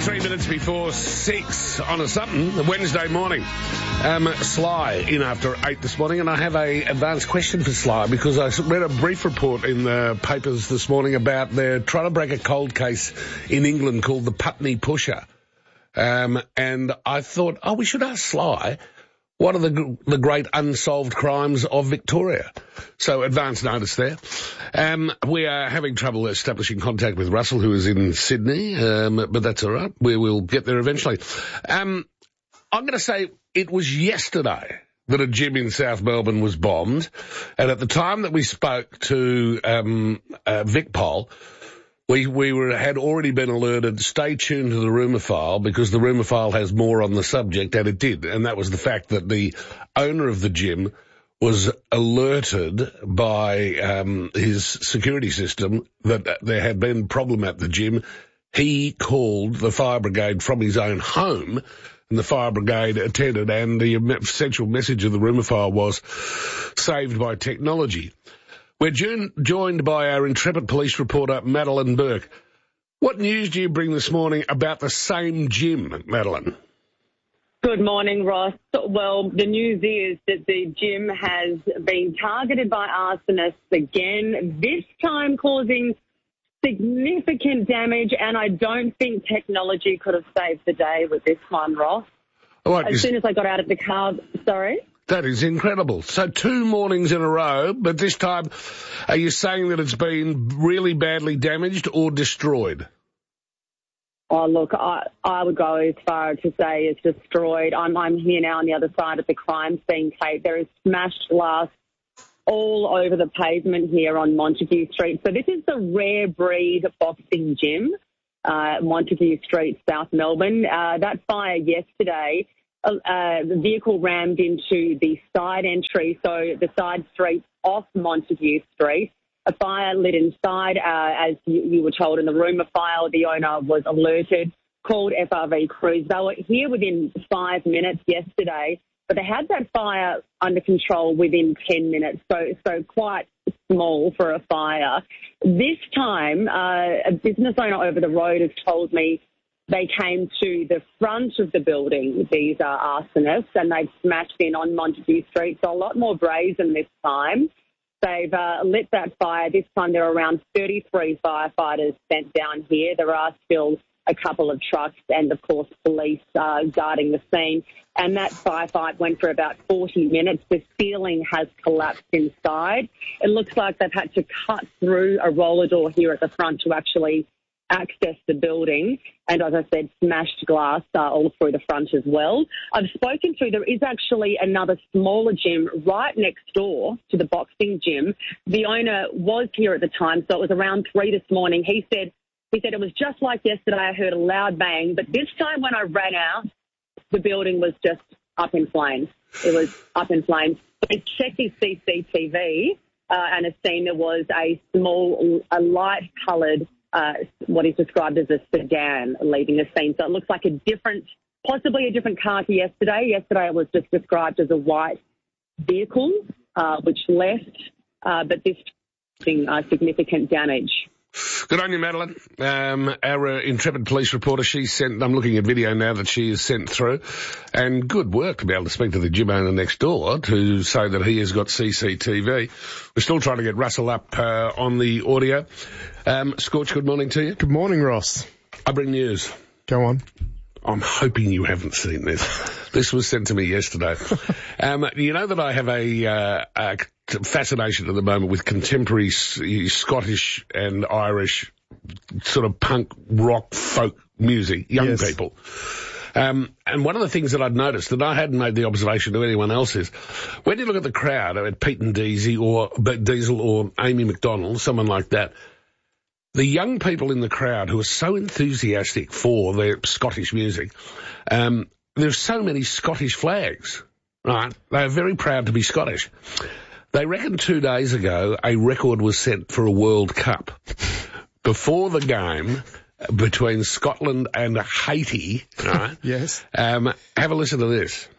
23 minutes before 6 on a something, Wednesday morning. Sly in after 8 this morning, and I have a advanced question for Sly because I read a brief report in the papers this morning about they're trying to break a cold case in England called the Putney Pusher. And I thought, we should ask Sly, what are the great unsolved crimes of Victoria? So, advance notice there. We are having trouble establishing contact with Russell, who is in Sydney, but that's all right. We will get there eventually. I'm going to say it was yesterday that a gym in South Melbourne was bombed, and at the time that we spoke to VicPol, we had already been alerted, stay tuned to the rumour file, because the rumour file has more on the subject, and it did. And that was the fact that the owner of the gym was alerted by his security system that there had been a problem at the gym. He called the fire brigade from his own home, and the fire brigade attended, and the essential message of the rumour file was saved by technology. We're joined by our intrepid police reporter, Madeline Burke. What news do you bring this morning about the same gym, Madeline? Good morning, Ross. Well, the news is that the gym has been targeted by arsonists again, this time causing significant damage, and I don't think technology could have saved the day with this one, Ross. As soon as I got out of the car, sorry? That is incredible. So 2 mornings in a row, but this time, are you saying that it's been really badly damaged or destroyed? Oh, look, I would go as far to say it's destroyed. I'm here now on the other side of the crime scene, Kate. There is smashed glass all over the pavement here on Montague Street. So this is the Rare Breed boxing gym, Montague Street, South Melbourne. That fire yesterday, the vehicle rammed into the side entry, so the side street off Montague Street. A fire lit inside, as you were told in the rumour file. The owner was alerted, called FRV crews. They were here within 5 minutes yesterday, but they had that fire under control within 10 minutes, so quite small for a fire. This time, a business owner over the road has told me they came to the front of the building, these are arsonists, and they've smashed in on Montague Street, so a lot more brazen this time. They've lit that fire. This time there are around 33 firefighters sent down here. There are still a couple of trucks and, of course, police guarding the scene. And that firefight went for about 40 minutes. The ceiling has collapsed inside. It looks like they've had to cut through a roller door here at the front to actually access the building, and as I said, smashed glass all through the front as well. I've spoken to, there is actually another smaller gym right next door to the boxing gym. The owner was here at the time, so it was around 3 this morning. He said it was just like yesterday. I heard a loud bang, but this time when I ran out, the building was just up in flames. It was up in flames. They checked his CCTV and has seen there was a light-coloured what is described as a sedan leaving the scene. So it looks like possibly a different car to yesterday. Yesterday it was just described as a white vehicle, which left, but this significant damage. Good on you, Madeline. Our intrepid police reporter, I'm looking at video now that she has sent through, and good work to be able to speak to the gym owner next door to say that he has got CCTV. We're still trying to get Russell up on the audio. Scorch, good morning to you. Good morning, Ross. I bring news. Go on. I'm hoping you haven't seen this. This was sent to me yesterday. You know that I have a fascination at the moment with contemporary Scottish and Irish sort of punk rock folk music, young people. And one of the things that I'd noticed, that I hadn't made the observation to anyone else, is when you look at the crowd at Pete and Diesel or Amy McDonald, someone like that, the young people in the crowd who are so enthusiastic for their Scottish music, there's so many Scottish flags, right? They are very proud to be Scottish. They reckon 2 days ago a record was set for a World Cup. Before the game between Scotland and Haiti, right? Yes. Have a listen to this.